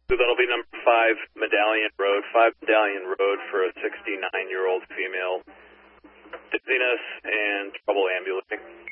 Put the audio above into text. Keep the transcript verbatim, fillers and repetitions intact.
So that'll be number five Medallion Road, five Medallion Road for a sixty-nine-year-old female. Dizziness and trouble ambulating.